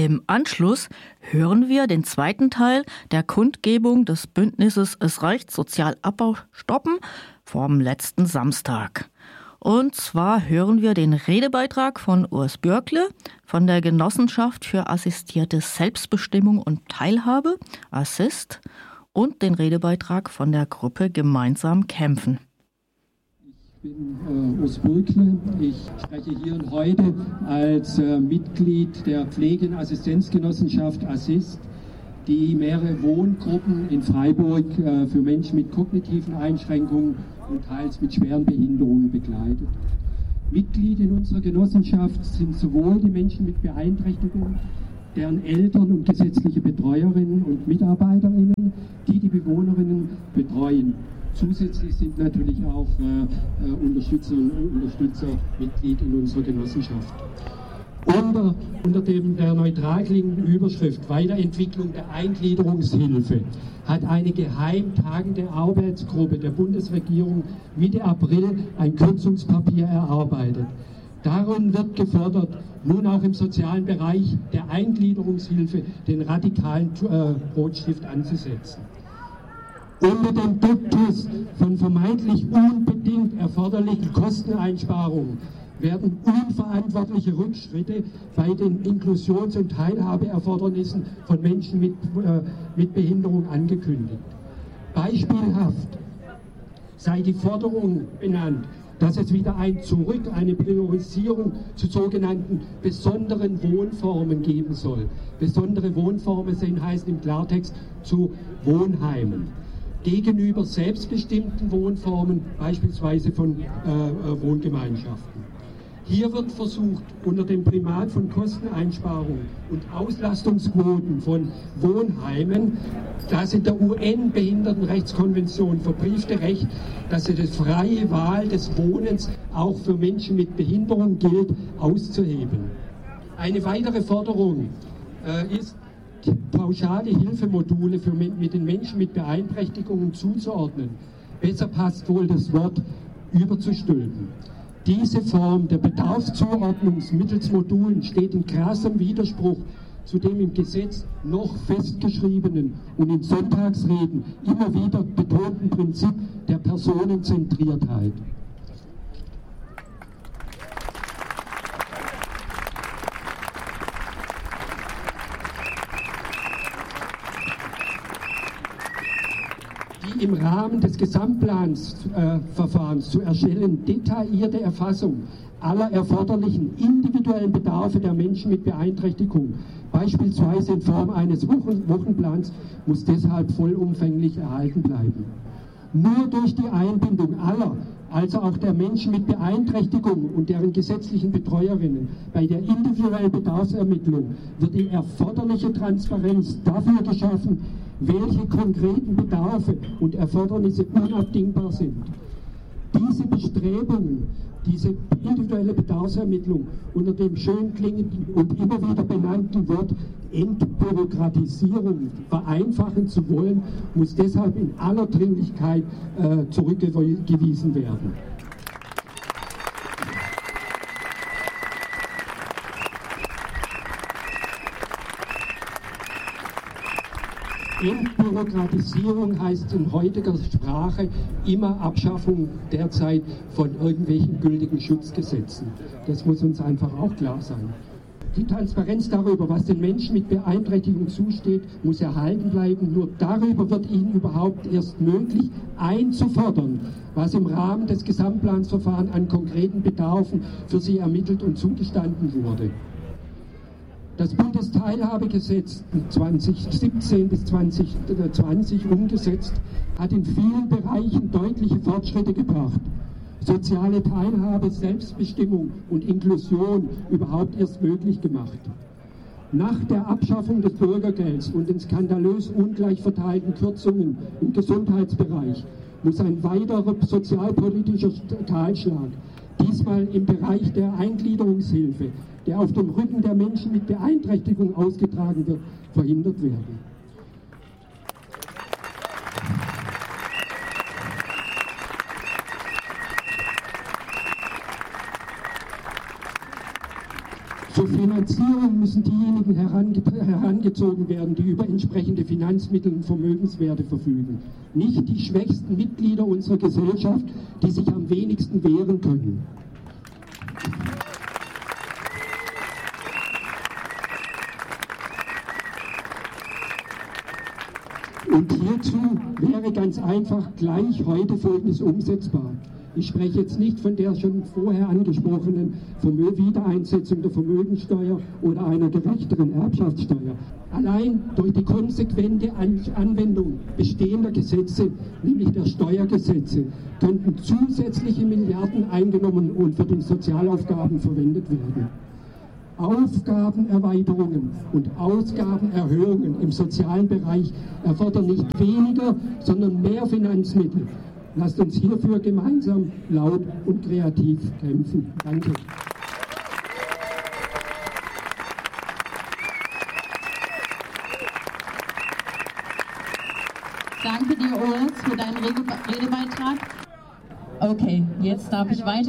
Im Anschluss hören wir den zweiten Teil der Kundgebung des Bündnisses Es reicht Sozialabbau stoppen vom letzten Samstag. Und zwar hören wir den Redebeitrag von Urs Björkle von der Genossenschaft für assistierte Selbstbestimmung und Teilhabe, ASSIST, und den Redebeitrag von der Gruppe Gemeinsam kämpfen. Ich bin Urs Björkle. Ich spreche hier und heute als Mitglied der Pflege- und Assistenzgenossenschaft ASSIST, die mehrere Wohngruppen in Freiburg für Menschen mit kognitiven Einschränkungen und teils mit schweren Behinderungen begleitet. Mitglied in unserer Genossenschaft sind sowohl die Menschen mit Beeinträchtigungen, deren Eltern und gesetzliche Betreuerinnen und MitarbeiterInnen, die die Bewohnerinnen betreuen. Zusätzlich sind natürlich auch Unterstützerinnen und Unterstützer Mitglied in unserer Genossenschaft. Unter der neutral klingenden Überschrift Weiterentwicklung der Eingliederungshilfe hat eine geheim tagende Arbeitsgruppe der Bundesregierung Mitte April ein Kürzungspapier erarbeitet. Darin wird gefordert, nun auch im sozialen Bereich der Eingliederungshilfe den radikalen Rotstift anzusetzen. Unter dem Duktus von vermeintlich unbedingt erforderlichen Kosteneinsparungen werden unverantwortliche Rückschritte bei den Inklusions- und Teilhabeerfordernissen von Menschen mit Behinderung angekündigt. Beispielhaft sei die Forderung benannt, dass es wieder eine Priorisierung zu sogenannten besonderen Wohnformen geben soll. Besondere Wohnformen heißen im Klartext zu Wohnheimen. Gegenüber selbstbestimmten Wohnformen, beispielsweise von Wohngemeinschaften. Hier wird versucht, unter dem Primat von Kosteneinsparungen und Auslastungsquoten von Wohnheimen, das in der UN-Behindertenrechtskonvention verbriefte Recht, dass die freie Wahl des Wohnens auch für Menschen mit Behinderung gilt, auszuheben. Eine weitere Forderung ist, pauschale Hilfemodule mit den Menschen mit Beeinträchtigungen zuzuordnen. Besser passt wohl das Wort überzustülpen. Diese Form der Bedarfszuordnung mittels Modulen steht in krassem Widerspruch zu dem im Gesetz noch festgeschriebenen und in Sonntagsreden immer wieder betonten Prinzip der Personenzentriertheit. Die im Rahmen des Gesamtplansverfahrens zu erstellen detaillierte Erfassung aller erforderlichen individuellen Bedarfe der Menschen mit Beeinträchtigung, beispielsweise in Form eines Wochenplans, muss deshalb vollumfänglich erhalten bleiben. Nur durch die Einbindung aller, also auch der Menschen mit Beeinträchtigung und deren gesetzlichen Betreuerinnen, bei der individuellen Bedarfsermittlung wird die erforderliche Transparenz dafür geschaffen, welche konkreten Bedarfe und Erfordernisse unabdingbar sind. Diese Bestrebungen, diese individuelle Bedarfsermittlung unter dem schön klingenden und immer wieder benannten Wort Entbürokratisierung vereinfachen zu wollen, muss deshalb in aller Dringlichkeit zurückgewiesen werden. Entbürokratisierung heißt in heutiger Sprache immer Abschaffung derzeit von irgendwelchen gültigen Schutzgesetzen. Das muss uns einfach auch klar sein. Die Transparenz darüber, was den Menschen mit Beeinträchtigung zusteht, muss erhalten bleiben. Nur darüber wird ihnen überhaupt erst möglich, einzufordern, was im Rahmen des Gesamtplansverfahrens an konkreten Bedarfen für sie ermittelt und zugestanden wurde. Das Bundesteilhabegesetz 2017 bis 2020 umgesetzt, hat in vielen Bereichen deutliche Fortschritte gebracht. Soziale Teilhabe, Selbstbestimmung und Inklusion überhaupt erst möglich gemacht. Nach der Abschaffung des Bürgergelds und den skandalös ungleich verteilten Kürzungen im Gesundheitsbereich muss ein weiterer sozialpolitischer Kahlschlag, diesmal im Bereich der Eingliederungshilfe, der auf dem Rücken der Menschen mit Beeinträchtigung ausgetragen wird, verhindert werden. So Finanzierung müssen diejenigen herangezogen werden, die über entsprechende Finanzmittel und Vermögenswerte verfügen. Nicht die schwächsten Mitglieder unserer Gesellschaft, die sich am wenigsten wehren können. Und hierzu wäre ganz einfach gleich heute Folgendes umsetzbar. Ich spreche jetzt nicht von der schon vorher angesprochenen Wiedereinsetzung der Vermögensteuer oder einer gerechteren Erbschaftssteuer. Allein durch die konsequente Anwendung bestehender Gesetze, nämlich der Steuergesetze, könnten zusätzliche Milliarden eingenommen und für die Sozialaufgaben verwendet werden. Aufgabenerweiterungen und Ausgabenerhöhungen im sozialen Bereich erfordern nicht weniger, sondern mehr Finanzmittel. Lasst uns hierfür gemeinsam laut und kreativ kämpfen. Danke. Danke dir, Urs, für deinen Redebeitrag. Okay, jetzt darf ich weiter.